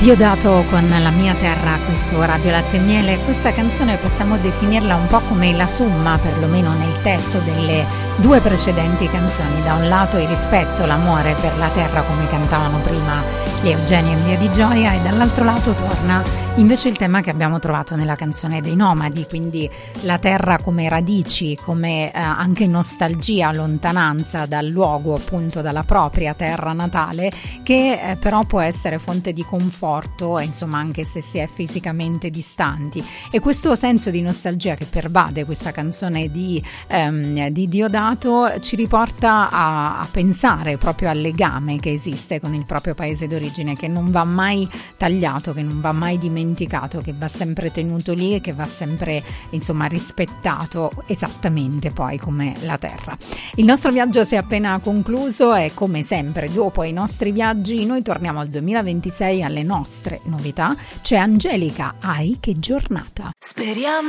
Diodato con La mia terra, questo Radio Latte e Miele. Questa canzone possiamo definirla un po' come la somma, perlomeno nel testo, delle due precedenti canzoni. Da un lato il rispetto, l'amore per la terra, come cantavano prima gli Eugenio in Via di Gioia, e dall'altro lato torna invece il tema che abbiamo trovato nella canzone dei Nomadi, quindi la terra come radici, come anche nostalgia, lontananza dal luogo, appunto dalla propria terra natale, che però può essere fonte di conforto, insomma, anche se si è fisicamente distanti. E questo senso di nostalgia che pervade questa canzone di Diodato ci riporta a pensare proprio al legame che esiste con il proprio paese d'origine, che non va mai tagliato, che non va mai dimenticato, che va sempre tenuto lì e che va sempre, insomma, rispettato, esattamente poi come la terra. Il nostro viaggio si è appena concluso e, come sempre, dopo i nostri viaggi noi torniamo al 2026, alle nostre novità. C'è Angelica, Ai che giornata. Speriamo